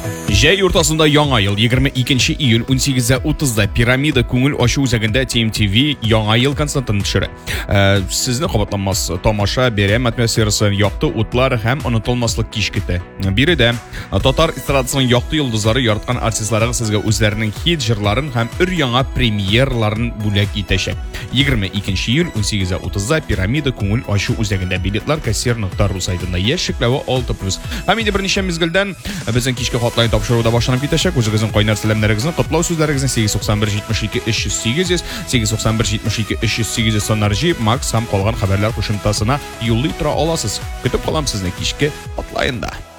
Jay ортасында яңа ел 22 июль 18:30-да пирамида күңел ачу үзәгендә TMTV яңа ел концертын төшерә. Сезне кабатланмас тамаша, бәйрәм атмосферасы, якты утлар һәм онытылмаслык кич көтә. Биредә татар эстрадасының якты йолдызлары яраткан артистларга сезгә үзләренең хит җырларын һәм өр-яңа премьерларын бүләк итәчәк. 22 июль 18:30-да пирамида күңел ачу үзәгендә билетлар кассир.ру сайтында яшекләве 6+. Һәм инде берничә мизгелдән безнең кичке хатлайн тапшыруда башланып китәчәк. Үзегезнең кайнар сәламнәрегезне, котлау сүзләрегезне 891 72 300 891 72 300 саннары җыеп, Макс һәм калган хәбәрләр кушымтасына юллый тора аласыз. Көтеп калам сезне кичке хатлайнда.